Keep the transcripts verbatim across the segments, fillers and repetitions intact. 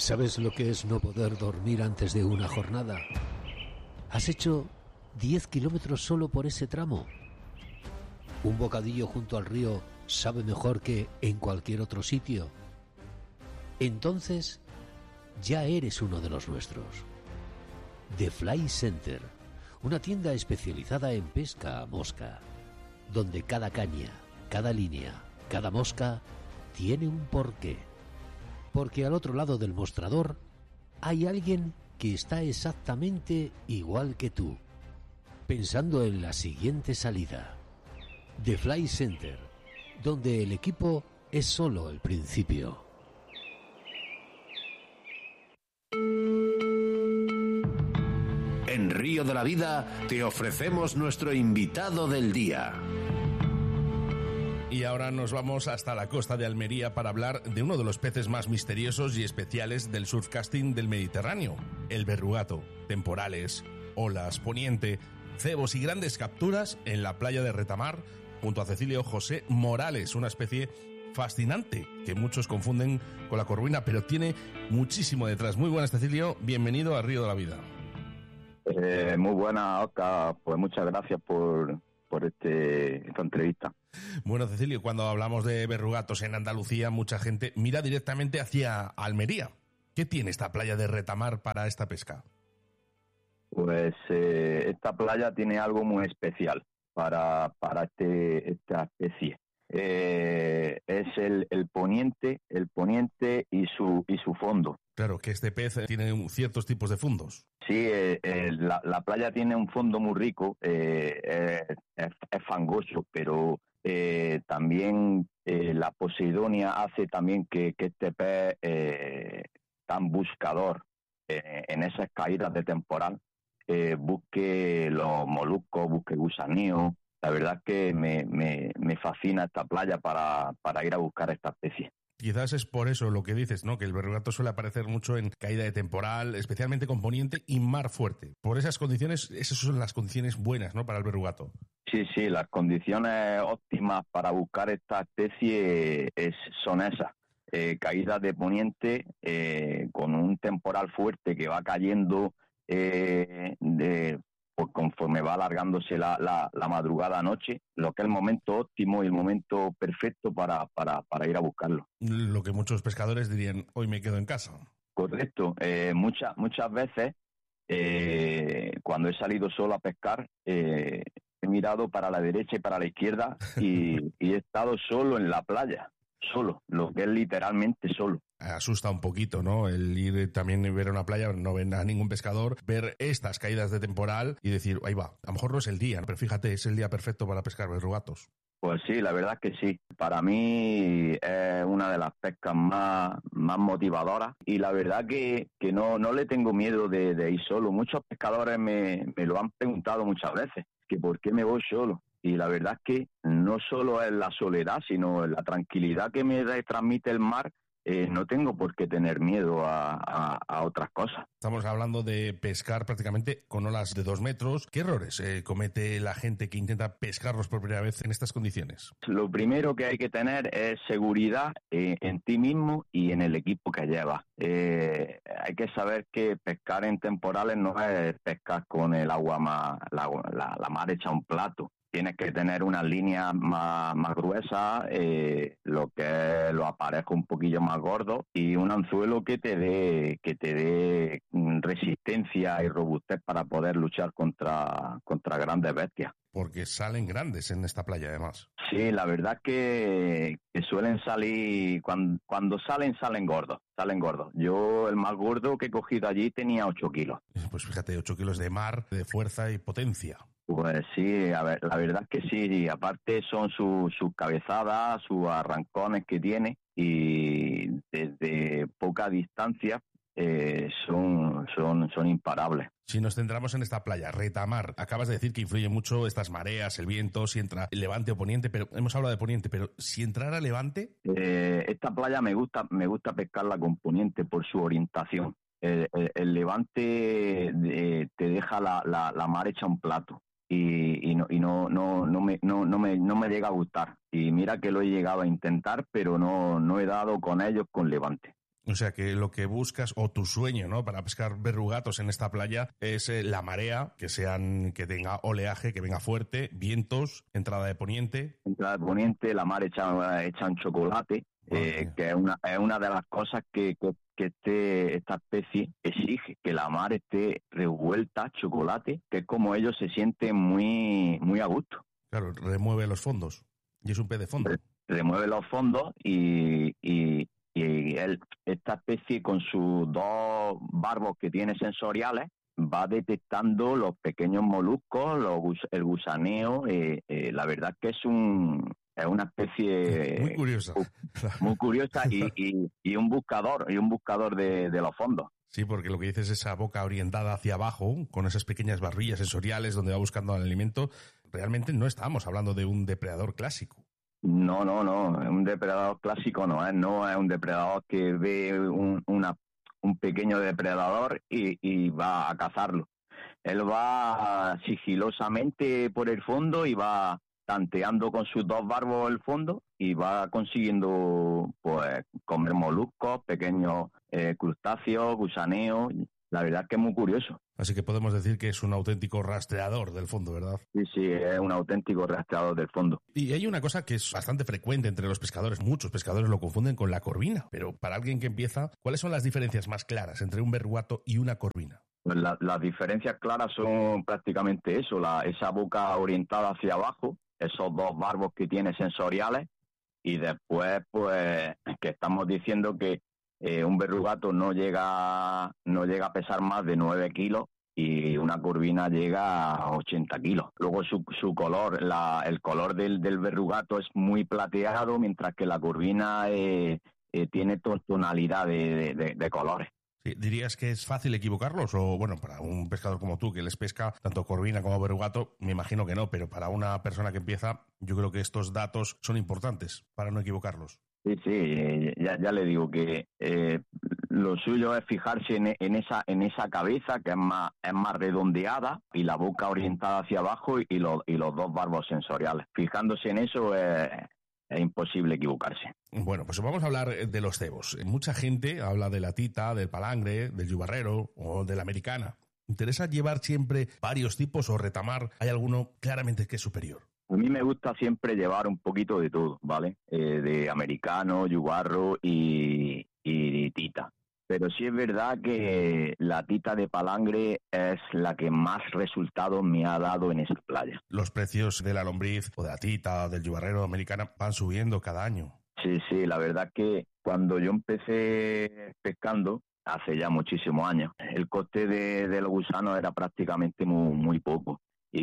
¿Sabes lo que es no poder dormir antes de una jornada? ¿Has hecho diez kilómetros solo por ese tramo? ¿Un bocadillo junto al río sabe mejor que en cualquier otro sitio? Entonces, ya eres uno de los nuestros. The Fly Center, una tienda especializada en pesca a mosca, donde cada caña, cada línea, cada mosca tiene un porqué. Porque al otro lado del mostrador hay alguien que está exactamente igual que tú, pensando en la siguiente salida. The Fly Center, donde el equipo es solo el principio. En Río de la Vida te ofrecemos nuestro invitado del día. Y ahora nos vamos hasta la costa de Almería para hablar de uno de los peces más misteriosos y especiales del surfcasting del Mediterráneo, el berrugato. Temporales, olas, poniente, cebos y grandes capturas en la playa de Retamar, junto a Cecilio José Morales, una especie fascinante que muchos confunden con la corvina, pero tiene muchísimo detrás. Muy buenas, Cecilio, bienvenido a Río de la Vida. Eh, muy buenas, Oscar, pues muchas gracias por, por este, esta entrevista. Bueno, Cecilio, cuando hablamos de berrugatos en Andalucía, mucha gente mira directamente hacia Almería. ¿Qué tiene esta playa de Retamar para esta pesca? Pues eh, esta playa tiene algo muy especial para, para este, esta especie. Eh, es el, el poniente, el poniente y su y su fondo. Claro, que este pez tiene ciertos tipos de fondos. Sí, eh, eh, la, la playa tiene un fondo muy rico, eh, eh, es, es fangoso, pero eh, también eh, la posidonia hace también que, que este pez eh, tan buscador eh, en esas caídas de temporal eh, busque los moluscos, busque gusaníos. La verdad es que me, me, me fascina esta playa para, para ir a buscar esta especie. Quizás es por eso lo que dices, ¿no? Que el berrugato suele aparecer mucho en caída de temporal, especialmente con poniente y mar fuerte. Por esas condiciones, esas son las condiciones buenas, ¿no? Para el berrugato. Sí, sí, las condiciones óptimas para buscar esta especie es, son esas. Eh, caídas de poniente eh, con un temporal fuerte que va cayendo eh, de, pues conforme va alargándose la, la, la madrugada a noche, lo que es el momento óptimo y el momento perfecto para, para, para ir a buscarlo. Lo que muchos pescadores dirían, hoy me quedo en casa. Correcto. Eh, muchas, muchas veces, eh, cuando he salido solo a pescar, eh, he mirado para la derecha y para la izquierda y, y he estado solo en la playa. Solo, lo que es literalmente solo. Asusta un poquito, ¿no? El ir también a ver una playa, no ver a ningún pescador, ver estas caídas de temporal y decir, ahí va, a lo mejor no es el día, pero fíjate, es el día perfecto para pescar berrugatos. Pues sí, la verdad es que sí. Para mí es una de las pescas más, más motivadoras y la verdad que, que no, no le tengo miedo de, de ir solo. Muchos pescadores me, me lo han preguntado muchas veces, que por qué me voy solo. Y la verdad es que no solo es la soledad, sino la tranquilidad que me transmite el mar. Eh, no tengo por qué tener miedo a, a, a otras cosas. Estamos hablando de pescar prácticamente con olas de dos metros. ¿Qué errores eh, comete la gente que intenta pescarlos por primera vez en estas condiciones? Lo primero que hay que tener es seguridad eh, en ti mismo y en el equipo que llevas. Eh, hay que saber que pescar en temporales no es pescar con el agua más, la, la, la mar hecha un plato. Tienes que tener unas líneas más, más gruesas, eh, lo que es los aparejos un poquillo más gordos y un anzuelo que te dé que te dé resistencia y robustez para poder luchar contra, contra grandes bestias. Porque salen grandes en esta playa, además. Sí, la verdad es que, que suelen salir, cuando, cuando salen, salen gordos, salen gordos. Yo, el más gordo que he cogido allí tenía ocho kilos. Pues fíjate, ocho kilos de mar, de fuerza y potencia. Pues sí, a ver, la verdad es que sí, y aparte son sus sus cabezadas, sus arrancones que tiene y desde poca distancia eh, son, son, son imparables. Si nos centramos en esta playa, Retamar, acabas de decir que influye mucho estas mareas, el viento, si entra el levante o poniente, pero hemos hablado de poniente, pero si entrara levante... Eh, esta playa me gusta, me gusta pescarla con poniente por su orientación. El, el, el levante de, te deja la, la, la mar hecha un plato. Y, y no y no no no me no no me no me llega a gustar y mira que lo he llegado a intentar pero no no he dado con ellos con levante. O sea que lo que buscas, o tu sueño, ¿no?, para pescar verrugatos en esta playa es eh, la marea, que sean, que tenga oleaje, que venga fuerte, vientos, entrada de poniente. Entrada de poniente, la mar hecha, hecha en chocolate, eh, que es una, es una de las cosas que, que, que este, esta especie exige, que la mar esté revuelta, chocolate, que es como ellos se sienten muy, muy a gusto. Claro, remueve los fondos, y es un pez de fondo. Re, remueve los fondos y... y Y él, esta especie, con sus dos barbos que tiene sensoriales, va detectando los pequeños moluscos, los, el gusaneo. Eh, eh, la verdad que es un es una especie muy curiosa, muy curiosa y, y, y un buscador y un buscador de, de los fondos. Sí, porque lo que dices es esa boca orientada hacia abajo, con esas pequeñas barrillas sensoriales donde va buscando el alimento. Realmente no estamos hablando de un depredador clásico. No, no, no, un depredador clásico no es, no es un depredador que ve un, una, un pequeño depredador y, y va a cazarlo. Él va sigilosamente por el fondo y va tanteando con sus dos barbos el fondo y va consiguiendo, pues, comer moluscos, pequeños eh, crustáceos, gusaneos. La verdad es que es muy curioso. Así que podemos decir que es un auténtico rastreador del fondo, ¿verdad? Sí, sí, es un auténtico rastreador del fondo. Y hay una cosa que es bastante frecuente entre los pescadores. Muchos pescadores lo confunden con la corvina. Pero para alguien que empieza, ¿cuáles son las diferencias más claras entre un verrugato y una corvina? Pues la, las diferencias claras son prácticamente eso, la, esa boca orientada hacia abajo, esos dos barbos que tiene sensoriales, y después, pues, que estamos diciendo que Eh, un verrugato no llega no llega a pesar más de nueve kilos y una corvina llega a ochenta kilos. Luego su, su color, la, el color del, del verrugato es muy plateado, mientras que la corvina eh, eh, tiene tonalidad de, de, de colores. Sí, ¿dirías que es fácil equivocarlos? O, bueno, para un pescador como tú, que les pesca tanto corvina como verrugato, me imagino que no, pero para una persona que empieza, yo creo que estos datos son importantes para no equivocarlos. Sí, sí, ya, ya le digo que eh, lo suyo es fijarse en, en esa en esa cabeza, que es más es más redondeada, y la boca orientada hacia abajo y, los, y los dos barbos sensoriales. Fijándose en eso es, es imposible equivocarse. Bueno, pues vamos a hablar de los cebos. Mucha gente habla de la tita, del palangre, del yubarrero o de la americana. ¿Interesa llevar siempre varios tipos o retamar? ¿Hay alguno claramente que es superior? A mí me gusta siempre llevar un poquito de todo, ¿vale? Eh, de americano, yubarro y, y tita. Pero sí es verdad que la tita de palangre es la que más resultados me ha dado en esa playa. Los precios de la lombriz o de la tita, del yubarrero americana van subiendo cada año. Sí, sí, la verdad que cuando yo empecé pescando, hace ya muchísimos años, el coste de, de los gusanos era prácticamente muy, muy poco.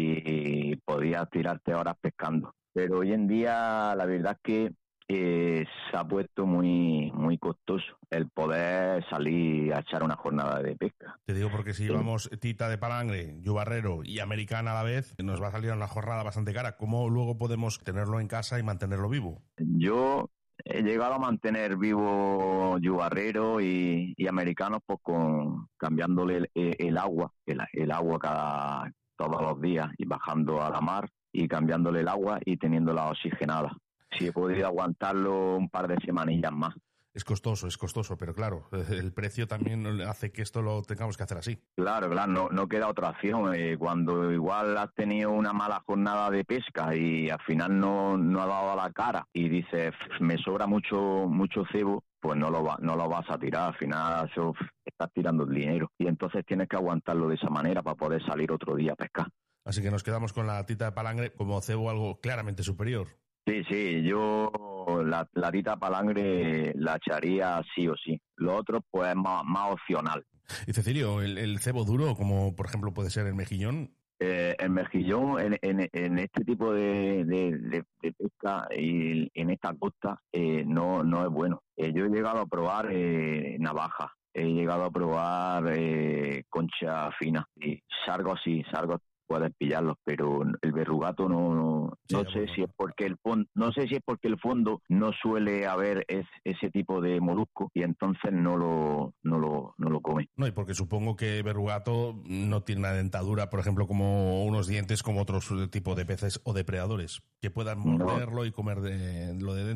Y podías tirarte horas pescando. Pero hoy en día la verdad es que eh, se ha puesto muy muy costoso el poder salir a echar una jornada de pesca. Te digo porque si llevamos tita de palangre, yubarrero y americana a la vez, nos va a salir una jornada bastante cara. ¿Cómo luego podemos tenerlo en casa y mantenerlo vivo? Yo he llegado a mantener vivo yubarrero y, y americanos, pues con cambiándole el, el agua, el, el agua cada todos los días y bajando a la mar y cambiándole el agua y teniéndola oxigenada. Si he podido aguantarlo un par de semanillas más. Es costoso, es costoso, pero claro, el precio también hace que esto lo tengamos que hacer así. Claro, claro, no, no queda otra opción. Eh, cuando igual has tenido una mala jornada de pesca y al final no, no ha dado a la cara y dices, me sobra mucho mucho cebo, pues no lo, va, no lo vas a tirar. Al final eso, estás tirando el dinero. Y entonces tienes que aguantarlo de esa manera para poder salir otro día a pescar. Así que nos quedamos con la tita de palangre como cebo algo claramente superior. Sí, sí, yo la, la tita palangre la echaría sí o sí. Lo otro, pues, es más, más opcional. Y Cecilio, ¿el, el cebo duro, como por ejemplo puede ser el mejillón? Eh, el mejillón en, en, en este tipo de, de, de, de pesca y en esta costa eh, no, no es bueno. Eh, yo he llegado a probar eh, navaja, he llegado a probar eh, concha fina y sargos sí, sargos puedes pillarlos, pero el verrugato no no, sí, no sé si es porque el fondo no sé si es porque el fondo no suele haber es, ese tipo de molusco y entonces no lo no lo no lo come. No, y porque supongo que verrugato no tiene una dentadura, por ejemplo, como unos dientes como otros tipos de peces o depredadores que puedan morderlo no. y comer de, lo de dentro.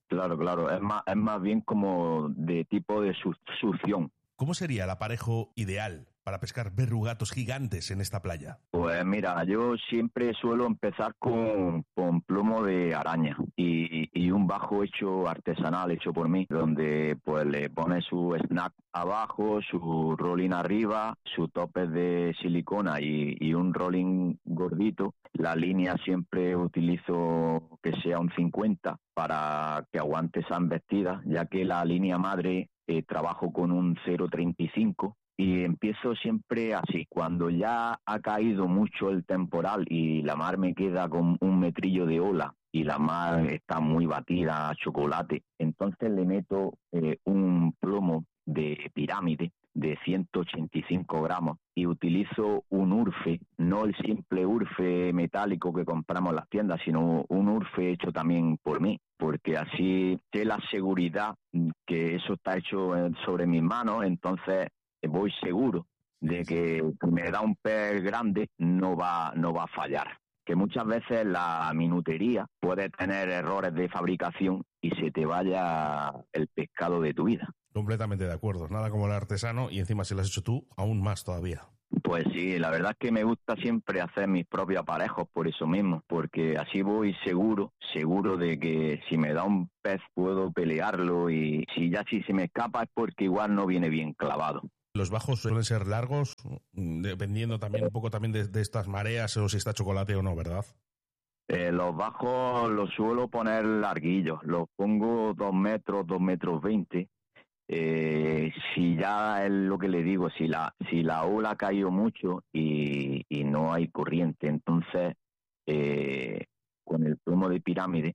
Claro, claro, es más, es más bien como de tipo de su succión. ¿Cómo sería el aparejo ideal para pescar verrugatos gigantes en esta playa? Pues mira, yo siempre suelo empezar con, con plomo de araña y, y un bajo hecho artesanal, hecho por mí, donde pues le pone su snack abajo, su rolling arriba, su tope de silicona y, y un rolling gordito. La línea siempre utilizo que sea un cincuenta para que aguante esa embestida, ya que la línea madre eh, trabajo con un cero treinta y cinco. Y empiezo siempre así, cuando ya ha caído mucho el temporal y la mar me queda con un metrillo de ola y la mar está muy batida a chocolate, entonces le meto eh, un plomo de pirámide de ciento ochenta y cinco gramos y utilizo un urfe, no el simple urfe metálico que compramos en las tiendas, sino un urfe hecho también por mí, porque así sé la seguridad que eso está hecho sobre mis manos, entonces voy seguro de que si me da un pez grande no va no va a fallar. Que muchas veces la minutería puede tener errores de fabricación y se te vaya el pescado de tu vida. Completamente de acuerdo, nada como el artesano y encima si lo has hecho tú, aún más todavía. Pues sí, la verdad es que me gusta siempre hacer mis propios aparejos por eso mismo, porque así voy seguro, seguro de que si me da un pez puedo pelearlo y si ya si se me escapa es porque igual no viene bien clavado. Los bajos suelen ser largos, dependiendo también un poco también de, de estas mareas o si está chocolate o no, ¿verdad? Eh, los bajos los suelo poner larguillos, los pongo dos metros, dos metros veinte. Eh, si ya es lo que le digo, si la si la ola ha caído mucho y, y no hay corriente, entonces eh, con el plomo de pirámide,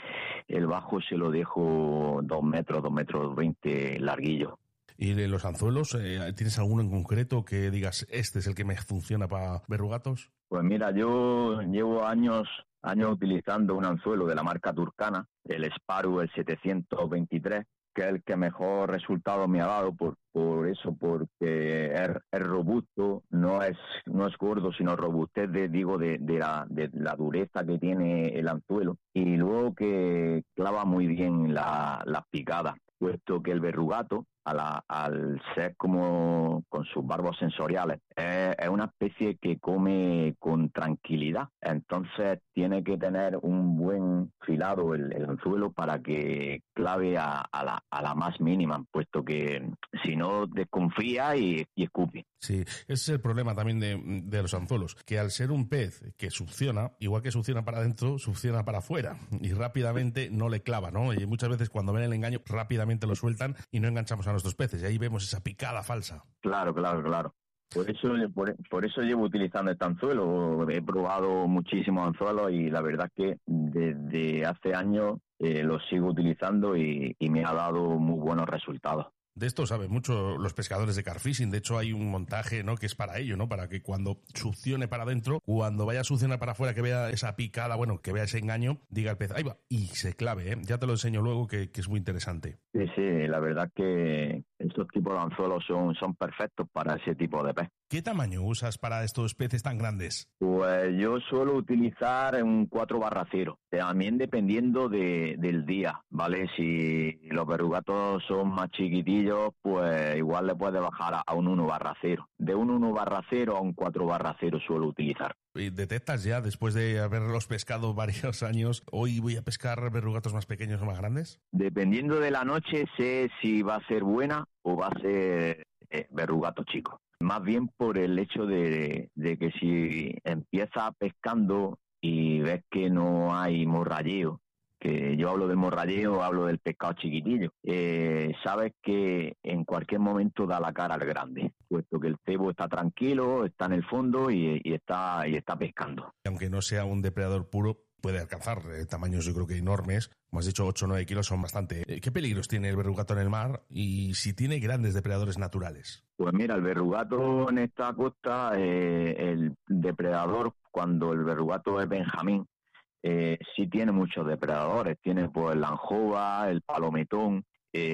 el bajo se lo dejo dos metros, dos metros veinte larguillos. ¿Y de los anzuelos, eh, tienes alguno en concreto que digas, este es el que me funciona para verrugatos? Pues mira, yo llevo años años utilizando un anzuelo de la marca turcana, el Sparrow, el setecientos veintitrés, que es el que mejor resultado me ha dado por por eso, porque es, es robusto, no es no es gordo, sino robustez, de, digo, de, de, la, de la dureza que tiene el anzuelo, y luego que clava muy bien la, las picadas, puesto que el verrugato, a la, al ser como con sus barbos sensoriales, es, es una especie que come con tranquilidad, entonces tiene que tener un buen filado el, el anzuelo para que clave a, a, la, a la más mínima, puesto que si no desconfía y, y escupe. Sí, ese es el problema también de, de los anzuelos, que al ser un pez que succiona, igual que succiona para adentro, succiona para afuera y rápidamente no le clava, ¿no? Y muchas veces cuando ven el engaño rápidamente lo sueltan y no enganchamos a nuestros peces y ahí vemos esa picada falsa. Claro, claro, claro. Por eso, por, por eso llevo utilizando este anzuelo. He probado muchísimos anzuelos y la verdad es que desde hace años eh, los sigo utilizando y, y me ha dado muy buenos resultados. De esto saben mucho los pescadores de carfishing. De hecho, hay un montaje, ¿no?, que es para ello, ¿no? Para que cuando succione para adentro, cuando vaya a succionar para afuera, que vea esa picada, bueno, que vea ese engaño, diga el pez, ahí va, y se clave, ¿eh? Ya te lo enseño luego, que, que es muy interesante. Sí, sí, la verdad que estos tipos de anzuelos son, son perfectos para ese tipo de pez. ¿Qué tamaño usas para estos peces tan grandes? Pues yo suelo utilizar un cuatro barra cero, también dependiendo de, del día, ¿vale? Si los verrugatos son más chiquitillos, pues igual le puedes bajar a, a un uno barra cero. De un uno barra cero a un cuatro barra cero suelo utilizar. ¿Y detectas ya, después de haberlos pescado varios años, hoy voy a pescar verrugatos más pequeños o más grandes? Dependiendo de la noche, sé si va a ser buena o va a ser eh, verrugato chico. Más bien por el hecho de, de que si empiezas pescando y ves que no hay morralleo, que yo hablo del morralleo, hablo del pescado chiquitillo, eh, sabes que en cualquier momento da la cara al grande, puesto que el cebo está tranquilo, está en el fondo y, y está y está pescando. Aunque no sea un depredador puro, puede alcanzar eh, tamaños, yo creo que enormes. Como has dicho, ocho o nueve kilos son bastante. Eh, ¿Qué peligros tiene el verrugato en el mar y si tiene grandes depredadores naturales? Pues mira, el verrugato en esta costa, eh, el depredador, cuando el verrugato es benjamín, eh, sí tiene muchos depredadores. Tiene pues la anjova, el palometón,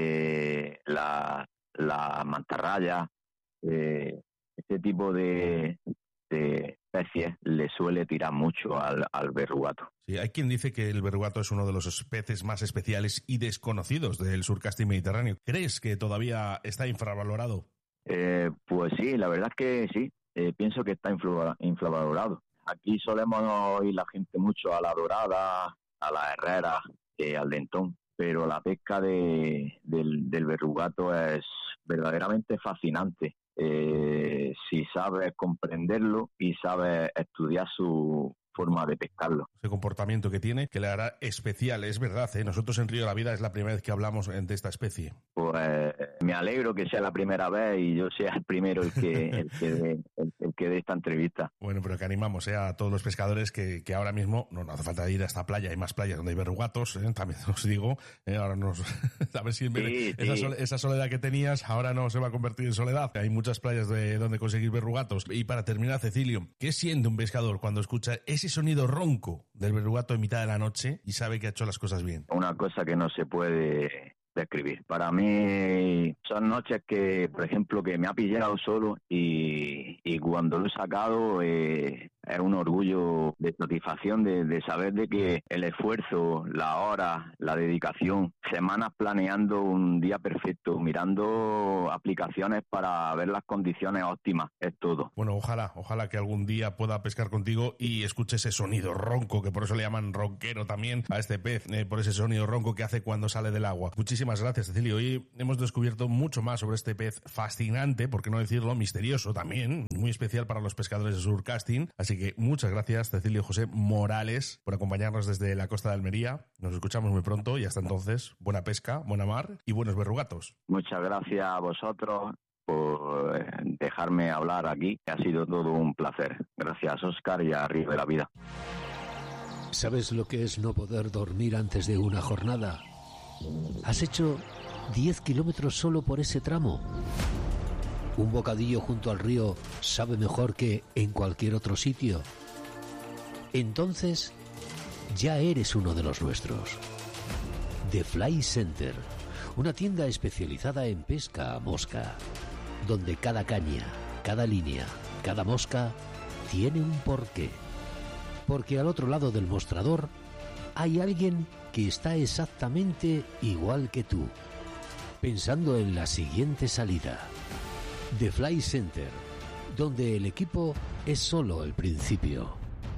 eh, la, la mantarraya, eh, este tipo de, diferentes especies le suele tirar mucho al, al verrugato. Sí, hay quien dice que el verrugato es uno de los peces más especiales y desconocidos del surcasting mediterráneo. ¿Crees que todavía está infravalorado? Eh, pues sí, la verdad es que sí. Eh, pienso que está influ- infravalorado. Aquí solemos oír la gente mucho a la dorada, a la herrera, eh, al dentón, pero la pesca de, del, del verrugato es verdaderamente fascinante. Eh, si sabes comprenderlo y sabes estudiar su forma de pescarlo. Ese comportamiento que tiene, que le hará especial, es verdad, ¿eh? Nosotros en Río de la Vida es la primera vez que hablamos de esta especie. Pues me alegro que sea la primera vez y yo sea el primero el que el que dé, el, el que dé esta entrevista. Bueno, pero que animamos ¿eh? a todos los pescadores que, que ahora mismo no, no hace falta ir a esta playa, hay más playas donde hay verrugatos, ¿eh? También os digo, ¿eh? Ahora nos a ver si en vez de Sí, esa, sí. sole, esa soledad que tenías ahora no se va a convertir en soledad. Hay muchas playas de donde conseguir verrugatos. Y para terminar, Cecilio, ¿qué siente un pescador cuando escucha ese sonido ronco del verrugato en mitad de la noche y sabe que ha hecho las cosas bien? Una cosa que no se puede describir. Para mí son noches que, por ejemplo, que me ha pillado solo y, y cuando lo he sacado eh, es un orgullo de satisfacción de, de saber de que el esfuerzo, la hora, la dedicación, semanas planeando un día perfecto, mirando aplicaciones para ver las condiciones óptimas, es todo. Bueno, ojalá, ojalá que algún día pueda pescar contigo y escuche ese sonido ronco, que por eso le llaman ronquero también a este pez, eh, por ese sonido ronco que hace cuando sale del agua. Muchísimas gracias, Cecilio. Hoy hemos descubierto mucho más sobre este pez fascinante, por qué no decirlo, misterioso también, muy especial para los pescadores de surcasting. Así que muchas gracias, Cecilio José Morales, por acompañarnos desde la costa de Almería. Nos escuchamos muy pronto y hasta entonces, buena pesca, buena mar y buenos verrugatos. Muchas gracias a vosotros por dejarme hablar aquí. Ha sido todo un placer. Gracias, Óscar, y a Río de la Vida. ¿Sabes lo que es no poder dormir antes de una jornada? ¿Has hecho diez kilómetros solo por ese tramo? ¿Un bocadillo junto al río sabe mejor que en cualquier otro sitio? Entonces, ya eres uno de los nuestros. The Fly Center, una tienda especializada en pesca a mosca, donde cada caña, cada línea, cada mosca tiene un porqué. Porque al otro lado del mostrador hay alguien que está exactamente igual que tú, pensando en la siguiente salida. The Fly Center, donde el equipo es solo el principio.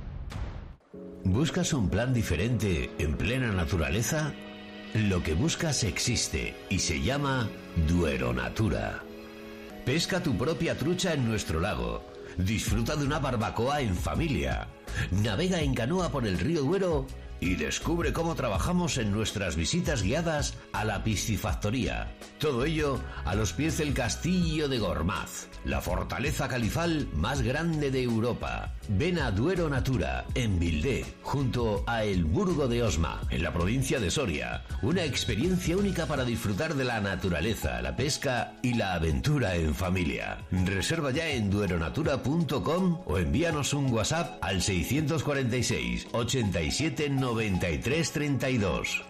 ¿Buscas un plan diferente en plena naturaleza? Lo que buscas existe y se llama Duero Natura. Pesca tu propia trucha en nuestro lago. Disfruta de una barbacoa en familia. Navega en canoa por el río Duero y descubre cómo trabajamos en nuestras visitas guiadas a la piscifactoría. Todo ello a los pies del castillo de Gormaz, la fortaleza califal más grande de Europa. Ven a Duero Natura, en Vildé, junto a El Burgo de Osma, en la provincia de Soria. Una experiencia única para disfrutar de la naturaleza, la pesca y la aventura en familia. Reserva ya en dueronatura punto com o envíanos un WhatsApp al seiscientos cuarenta y seis, ochenta y siete, noventa y tres, treinta y dos.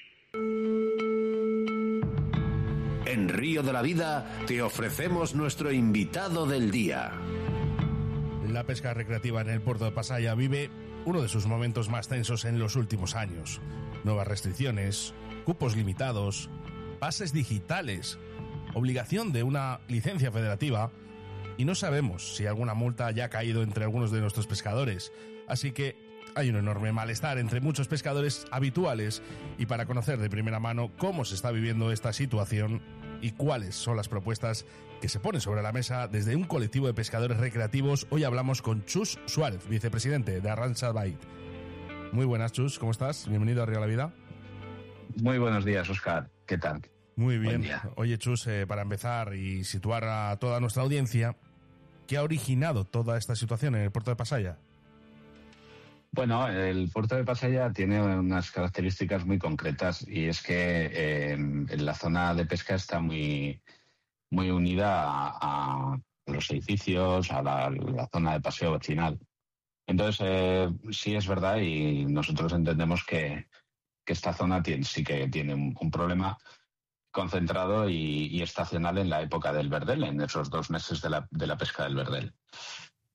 En Río de la Vida te ofrecemos nuestro invitado del día. La pesca recreativa en el puerto de Pasaia vive uno de sus momentos más tensos en los últimos años. Nuevas restricciones, cupos limitados, pases digitales, obligación de una licencia federativa y no sabemos si alguna multa haya caído entre algunos de nuestros pescadores. Así que hay un enorme malestar entre muchos pescadores habituales y para conocer de primera mano cómo se está viviendo esta situación y cuáles son las propuestas que se ponen sobre la mesa desde un colectivo de pescadores recreativos, hoy hablamos con Chus Suárez, vicepresidente de Arrantza Bait. Muy buenas, Chus, ¿cómo estás? Bienvenido a Río de la Vida. Muy buenos días, Óscar. ¿Qué tal? Muy bien. Oye, Chus, eh, para empezar y situar a toda nuestra audiencia, ¿qué ha originado toda esta situación en el puerto de Pasaia? Bueno, el puerto de Pasaia tiene unas características muy concretas y es que eh, la zona de pesca está muy, muy unida a, a los edificios, a la, la zona de paseo vecinal. Entonces, eh, sí es verdad y nosotros entendemos que, que esta zona tiene, sí que tiene un, un problema concentrado y, y estacional en la época del verdel, en esos dos meses de la, de la pesca del verdel.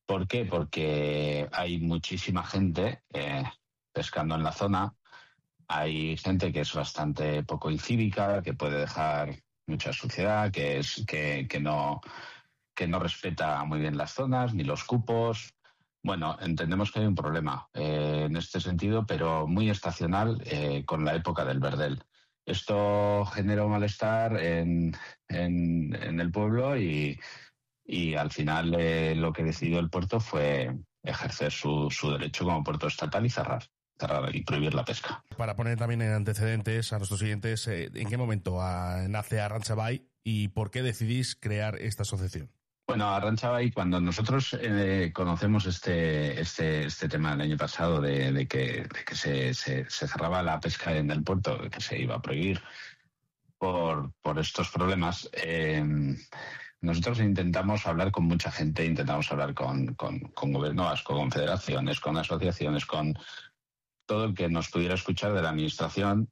¿Por qué? Porque hay muchísima gente eh, pescando en la zona. Hay gente que es bastante poco incívica, que puede dejar mucha suciedad, que es que, que no que no respeta muy bien las zonas ni los cupos. Bueno, entendemos que hay un problema eh, en este sentido, pero muy estacional eh, con la época del verdel. Esto genera un malestar en, en, en el pueblo y, y al final eh, lo que decidió el puerto fue ejercer su, su derecho como puerto estatal y cerrar, cerrar y prohibir la pesca. Para poner también en antecedentes a nuestros siguientes, eh, ¿en qué momento a, nace Arantxa Bai y por qué decidís crear esta asociación? Bueno, Arantxa Bai, cuando nosotros eh, conocemos este, este, este tema el año pasado de, de que, de que se, se, se cerraba la pesca en el puerto, que se iba a prohibir por, por estos problemas, eh, nosotros intentamos hablar con mucha gente, intentamos hablar con, con, con gobierno vasco, con federaciones, con asociaciones, con todo el que nos pudiera escuchar de la administración,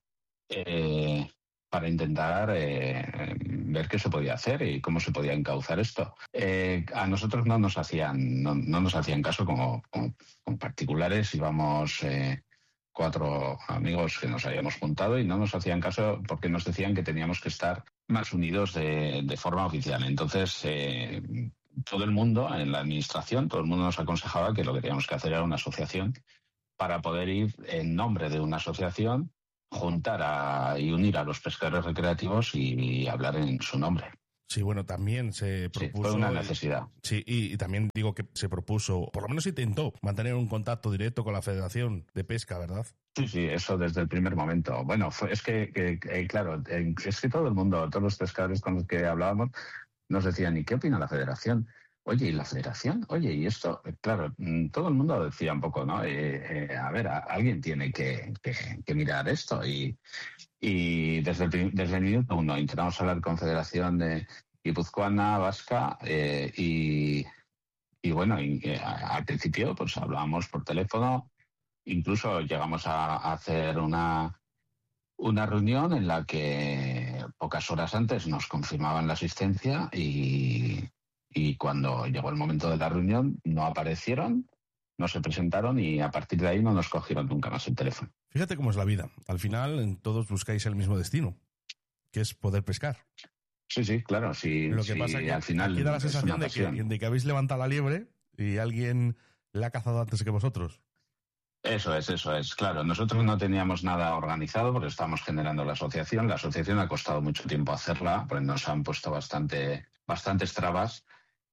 eh, para intentar eh, ver qué se podía hacer y cómo se podía encauzar esto. Eh, a nosotros no nos hacían no, no nos hacían caso como, como, como particulares, íbamos eh, cuatro amigos que nos habíamos juntado y no nos hacían caso porque nos decían que teníamos que estar más unidos de, de forma oficial. Entonces, eh, todo el mundo en la administración, todo el mundo nos aconsejaba que lo que teníamos que hacer era una asociación para poder ir en nombre de una asociación, juntar a, y unir a los pescadores recreativos y, y hablar en su nombre. Sí, bueno, también se propuso... Sí, fue una necesidad. Sí, y, y también digo que se propuso, por lo menos intentó, mantener un contacto directo con la Federación de Pesca, ¿verdad? Sí, sí, eso desde el primer momento. Bueno, fue, es que, que, que, claro, es que todo el mundo, todos los pescadores con los que hablábamos, nos decían, ¿y qué opina la Federación? Oye, ¿y la Federación? Oye, ¿y esto? Claro, todo el mundo decía un poco, ¿no? Eh, eh, a ver, a, alguien tiene que, que, que mirar esto. Y, y desde, el, desde el minuto uno intentamos hablar con Federación de Guipuzcoana, Vasca, eh, y, y bueno, y, eh, al principio pues hablábamos por teléfono, incluso llegamos a, a hacer una, una reunión en la que pocas horas antes nos confirmaban la asistencia y... Y cuando llegó el momento de la reunión, no aparecieron, no se presentaron y a partir de ahí no nos cogieron nunca más el teléfono. Fíjate cómo es la vida. Al final, todos buscáis el mismo destino, que es poder pescar. Sí, sí, claro. Sí, Lo que sí, pasa es que al final aquí da la sensación de que, de que habéis levantado la liebre y alguien la ha cazado antes que vosotros. Eso es, eso es. Claro, nosotros no teníamos nada organizado porque estábamos generando la asociación. La asociación ha costado mucho tiempo hacerla, porque nos han puesto bastante, bastantes trabas.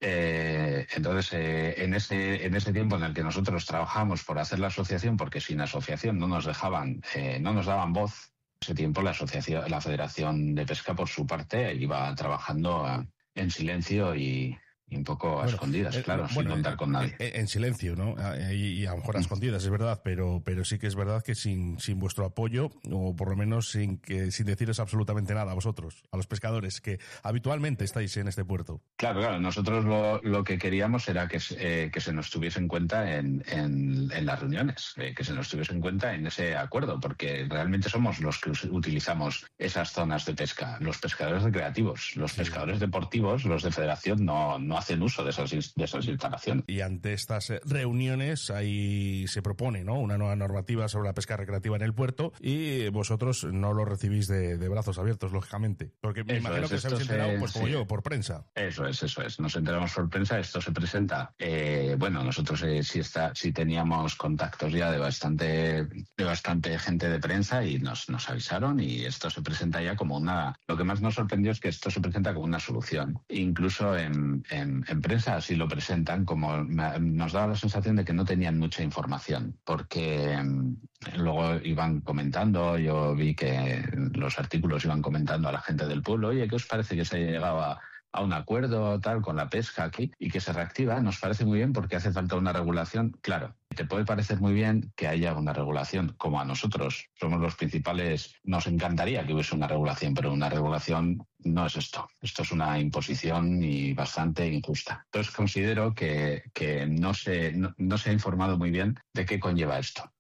Eh, entonces, eh, en ese en ese tiempo en el que nosotros trabajamos por hacer la asociación, porque sin asociación no nos dejaban, eh, no nos daban voz, ese tiempo la asociación, la Federación de Pesca por su parte iba trabajando a, en silencio y, y un poco a bueno, escondidas, eh, claro, bueno, sin contar con nadie. En, en silencio, ¿no? Y, y a lo mejor a escondidas, es verdad, pero pero sí que es verdad que sin sin vuestro apoyo, o por lo menos sin que sin deciros absolutamente nada a vosotros, a los pescadores que habitualmente estáis en este puerto. Claro, claro, nosotros lo, lo que queríamos era que, eh, que se nos tuviese en cuenta en, en, en las reuniones, eh, que se nos tuviese en cuenta en ese acuerdo, porque realmente somos los que utilizamos esas zonas de pesca, los pescadores recreativos, los sí. pescadores deportivos, los de federación no, no hacen uso de esas, de esas instalaciones. Y ante estas reuniones ahí se propone, ¿no?, una nueva normativa sobre la pesca recreativa en el puerto y vosotros no lo recibís de, de brazos abiertos, lógicamente. Porque me eso imagino es, que os habéis enterado, pues como sí. yo, por prensa. Eso es, eso es. Nos enteramos por prensa, esto se presenta. Eh, bueno, nosotros eh, sí, está, sí teníamos contactos ya de bastante, de bastante gente de prensa y nos, nos avisaron y esto se presenta ya como una... Lo que más nos sorprendió es que esto se presenta como una solución. Incluso en, en En, en prensa así lo presentan, como me, nos daba la sensación de que no tenían mucha información, porque eh, luego iban comentando, yo vi que los artículos iban comentando a la gente del pueblo, oye, ¿qué os parece que se haya llegado a, a un acuerdo tal con la pesca aquí y que se reactiva? Nos parece muy bien porque hace falta una regulación. Claro, te puede parecer muy bien que haya una regulación, como a nosotros somos los principales, nos encantaría que hubiese una regulación, pero una regulación no es esto. Esto es una imposición y bastante injusta. Entonces considero que, que no, se, no, no se ha informado muy bien de qué conlleva esto.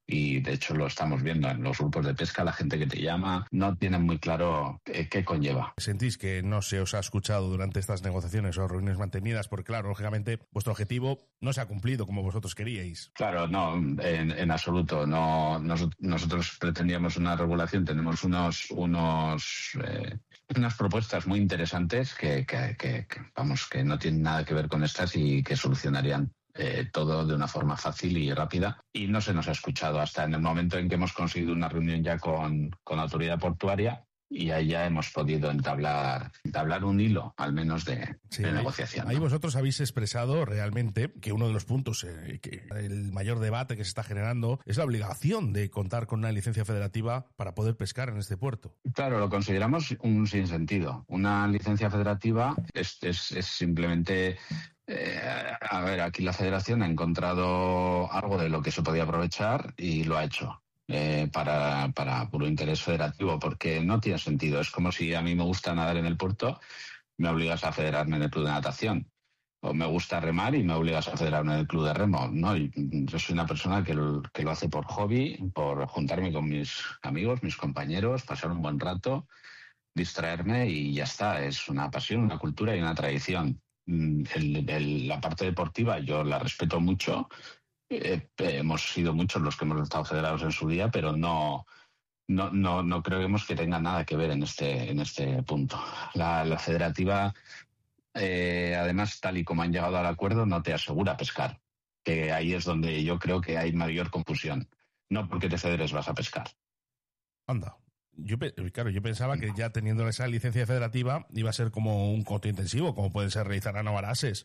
Y de hecho lo estamos viendo en los grupos de pesca, la gente que te llama no tiene muy claro qué, qué conlleva. ¿Sentís que no se os ha escuchado durante estas negociaciones o reuniones mantenidas? Porque claro, lógicamente vuestro objetivo no se ha cumplido como vosotros queríais. Claro, no, en, en absoluto. No, nos, nosotros pretendíamos una regulación, tenemos unos, unos eh, unas propuestas muy interesantes que, que, que, que, vamos, que no tienen nada que ver con estas y que solucionarían Eh, todo de una forma fácil y rápida, y no se nos ha escuchado hasta en el momento en que hemos conseguido una reunión ya con, con la autoridad portuaria, y ahí ya hemos podido entablar, entablar un hilo, al menos, de, sí, de ahí, negociación. Ahí ¿no? vosotros habéis expresado realmente que uno de los puntos, eh, que el mayor debate que se está generando, es la obligación de contar con una licencia federativa para poder pescar en este puerto. Claro, lo consideramos un sinsentido. Una licencia federativa es, es, es simplemente... Eh, a ver, aquí la Federación ha encontrado algo de lo que se podía aprovechar y lo ha hecho eh, para, para puro interés federativo, porque no tiene sentido. Es como si a mí me gusta nadar en el puerto, me obligas a federarme en el club de natación. O me gusta remar y me obligas a federarme en el club de remo. No, yo soy una persona que lo, que lo hace por hobby, por juntarme con mis amigos, mis compañeros, pasar un buen rato, distraerme y ya está. Es una pasión, una cultura y una tradición. El, el, la parte deportiva yo la respeto mucho, eh, hemos sido muchos los que hemos estado federados en su día, pero no no no no creemos que tenga nada que ver en este en este punto. La, la federativa, eh, además, tal y como han llegado al acuerdo, no te asegura pescar, que ahí es donde yo creo que hay mayor confusión. No porque te federes vas a pescar. Anda. Yo, claro, yo pensaba que ya teniendo esa licencia federativa iba a ser como un coto intensivo, como puede ser realizar a Novarases.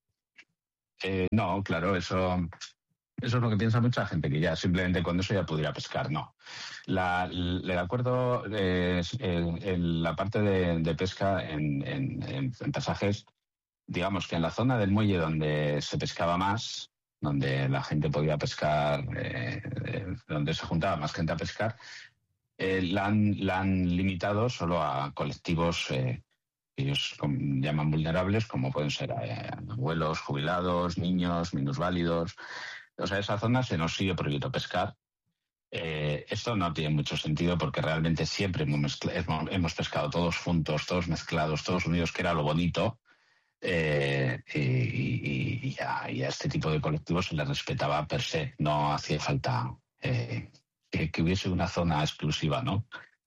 Eh, no, claro, eso, eso es lo que piensa mucha gente, que ya simplemente con eso ya pudiera pescar. No. La, el acuerdo, eh, en, en la parte de, de pesca en, en, en pasajes, digamos que en la zona del muelle donde se pescaba más, donde la gente podía pescar, eh, eh, donde se juntaba más gente a pescar, Eh, la, han, la han limitado solo a colectivos eh, que ellos llaman vulnerables, como pueden ser eh, abuelos, jubilados, niños, minusválidos. O sea, esa zona se nos sigue prohibido pescar. Eh, esto no tiene mucho sentido porque realmente siempre hemos, mezcla, hemos, hemos pescado todos juntos, todos mezclados, todos unidos, que era lo bonito. Eh, y, y, y, a, y a este tipo de colectivos se les respetaba per se, no hacía falta... Eh, Que, que hubiese una zona exclusiva, ¿no?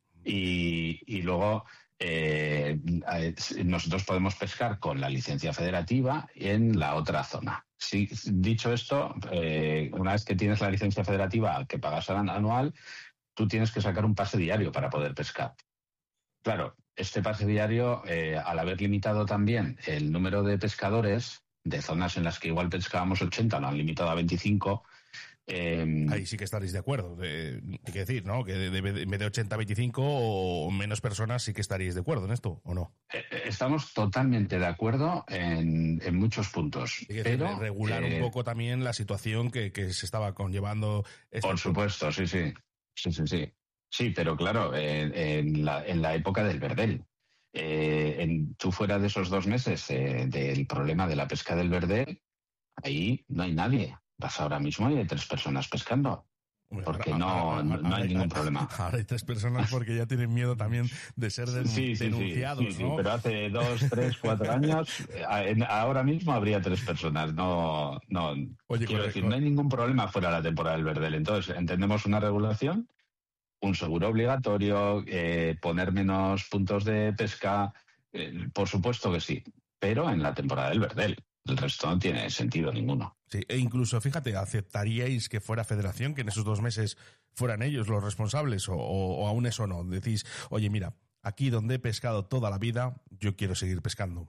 Y, y luego eh, nosotros podemos pescar con la licencia federativa en la otra zona. Sí, dicho esto, eh, una vez que tienes la licencia federativa que pagas anual, tú tienes que sacar un pase diario para poder pescar. Claro, este pase diario, eh, al haber limitado también el número de pescadores de zonas en las que igual pescábamos ochenta, lo han limitado a veinticinco. Eh, Ahí sí que estaréis de acuerdo. De, hay que decir, ¿no? Que de, de, en vez de ochenta a veinticinco o menos personas sí que estaríais de acuerdo en esto, ¿o no? Estamos totalmente de acuerdo en, en muchos puntos. Hay que pero decir, regular eh, un poco también la situación que, que se estaba conllevando. Este por supuesto, sí, sí. Sí, sí, sí. Sí, pero claro, en, en, la, en la época del verdel. Eh, en, tú fuera de esos dos meses eh, del problema de la pesca del verdel, ahí no hay nadie. Vas ahora mismo y hay tres personas pescando. Porque no, ahora, no, no hay ningún problema. Ahora hay tres personas porque ya tienen miedo también de ser den- sí, sí, denunciados, sí, sí, ¿no? Sí, pero hace dos, tres, cuatro años, ahora mismo habría tres personas. No, no. Oye, quiero correcto. decir, no hay ningún problema fuera de la temporada del verdel. Entonces, entendemos una regulación, un seguro obligatorio, eh, poner menos puntos de pesca, eh, por supuesto que sí, pero en la temporada del verdel. El resto no tiene sentido ninguno. Sí, e incluso, fíjate, ¿aceptaríais que fuera Federación, que en esos dos meses fueran ellos los responsables o, o, o aún eso no? Decís, oye, mira, aquí donde he pescado toda la vida, yo quiero seguir pescando.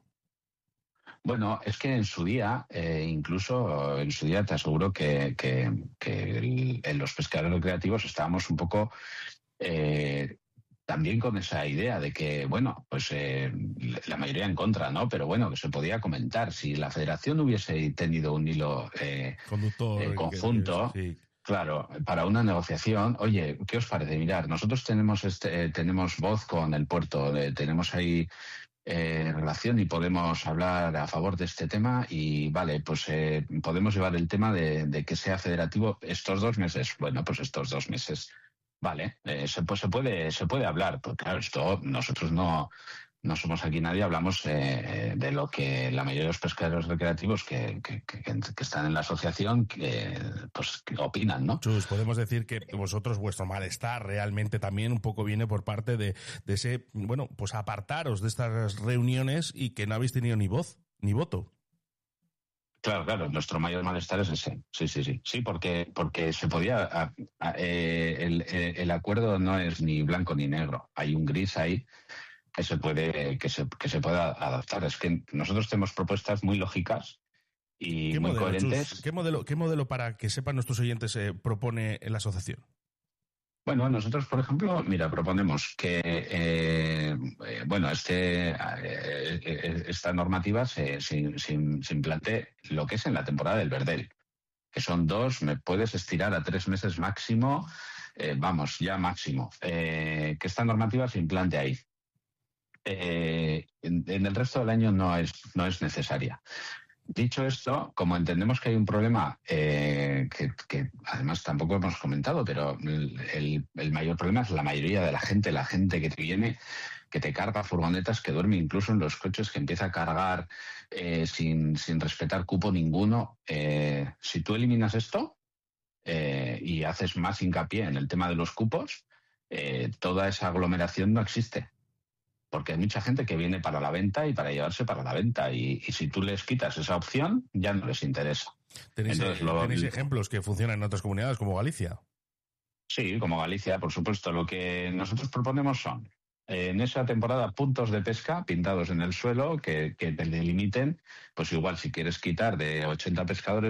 Bueno, es que en su día, eh, incluso en su día te aseguro que, que, que el, en los pescadores recreativos estábamos un poco... Eh, también con esa idea de que, bueno, pues eh, la mayoría en contra, ¿no? Pero bueno, que se podía comentar. Si la federación hubiese tenido un hilo eh, Conductor, eh, conjunto, que, sí. Claro, para una negociación, oye, ¿qué os parece? Mirar, nosotros tenemos este, eh, tenemos voz con el puerto, eh, tenemos ahí eh, relación y podemos hablar a favor de este tema y vale, pues eh, podemos llevar el tema de, de que sea federativo estos dos meses. Bueno, pues estos dos meses, vale, eh, se, pues se puede se puede hablar, porque claro, esto nosotros no... No somos aquí nadie, hablamos eh, de lo que la mayoría de los pescadores recreativos que, que, que, que están en la asociación que, pues, que opinan, ¿no? Chus, podemos decir que vosotros, vuestro malestar realmente también un poco viene por parte de, de ese, bueno, pues apartaros de estas reuniones y que no habéis tenido ni voz, ni voto. Claro, claro, nuestro mayor malestar es ese. Sí, sí, sí. Sí, porque, porque se podía. A, a, eh, el, el acuerdo no es ni blanco ni negro. Hay un gris ahí que se puede que se que se pueda adaptar. Es que nosotros tenemos propuestas muy lógicas y muy modelo, coherentes. Chus? ¿Qué modelo, qué modelo para que sepan nuestros oyentes eh, propone la asociación? Bueno, nosotros, por ejemplo, mira, proponemos que, eh, eh, bueno, este eh, esta normativa se, se, se, se implante lo que es en la temporada del verdel, que son dos, me puedes estirar a tres meses máximo, eh, vamos, ya máximo, eh, que esta normativa se implante ahí. Eh, en, en el resto del año no es, no es necesaria. Dicho esto, como entendemos que hay un problema eh, que, que además tampoco hemos comentado, pero el, el mayor problema es la mayoría de la gente, la gente que te viene, que te carga furgonetas, que duerme incluso en los coches, que empieza a cargar eh, sin, sin respetar cupo ninguno. Eh, si tú eliminas esto eh, y haces más hincapié en el tema de los cupos, eh, toda esa aglomeración no existe. Porque hay mucha gente que viene para la venta y para llevarse para la venta. Y, y si tú les quitas esa opción, ya no les interesa. ¿Tenéis, Entonces, lo, ¿tenéis ejemplos que funcionan en otras comunidades, como Galicia? Sí, como Galicia, por supuesto. Lo que nosotros proponemos son, eh, en esa temporada, puntos de pesca pintados en el suelo que, que te delimiten. Pues igual, si quieres quitar de ochenta pescadores,